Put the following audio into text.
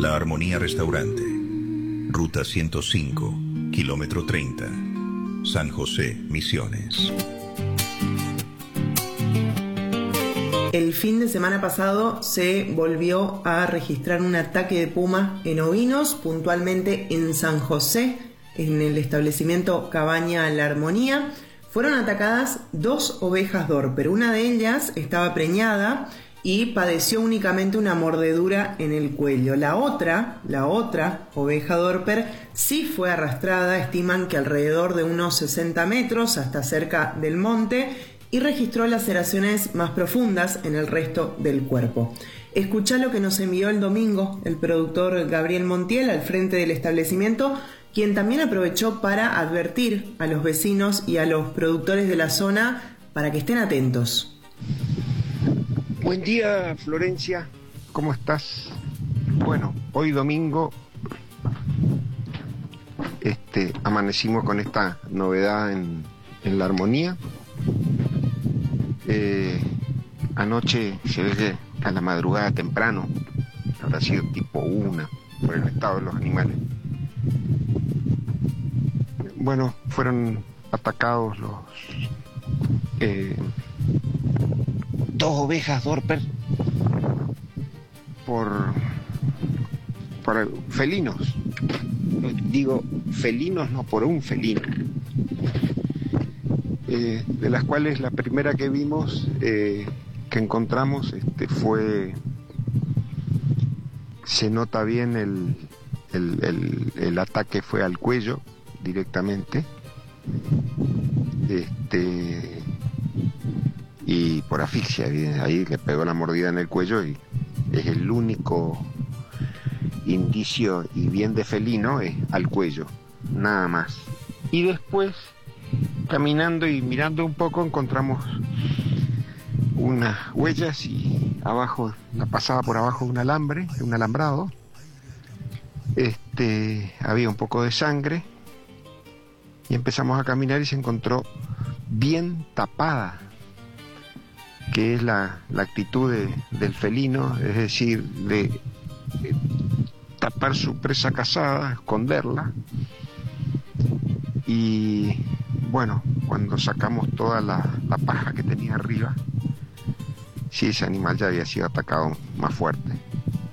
La Armonía Restaurante, Ruta 105, kilómetro 30, San José, Misiones. El fin de semana pasado se volvió a registrar un ataque de puma en ovinos, puntualmente en San José, en el establecimiento Cabaña La Armonía. Fueron atacadas 2 ovejas Dorper. Una de ellas estaba preñada y padeció únicamente una mordedura en el cuello. La otra oveja Dorper sí fue arrastrada, estiman que alrededor de unos 60 metros hasta cerca del monte, y registró laceraciones más profundas en el resto del cuerpo. Escuchá lo que nos envió el domingo el productor Gabriel Montiel al frente del establecimiento, quien también aprovechó para advertir a los vecinos y a los productores de la zona para que estén atentos. Buen día, Florencia, ¿cómo estás? Bueno, hoy domingo amanecimos con esta novedad en La Armonía. Anoche se ve que a la madrugada temprano, habrá sido tipo 1, por el estado de los animales. Bueno, fueron atacados los 2 ovejas Dorper por felinos. Digo felinos, no por un felino. De las cuales la primera que vimos, que encontramos, se nota bien el ataque fue al cuello directamente, y por asfixia, ahí le pegó la mordida en el cuello y es el único indicio, y bien de felino, es al cuello, nada más. Y después, caminando y mirando un poco, encontramos unas huellas y abajo, la pasaba por abajo de un alambre, de un alambrado. Había un poco de sangre y empezamos a caminar y se encontró bien tapada, que es la actitud del felino, es decir, de tapar su presa cazada, esconderla. Y bueno, cuando sacamos toda la paja que tenía arriba, sí, ese animal ya había sido atacado más fuerte.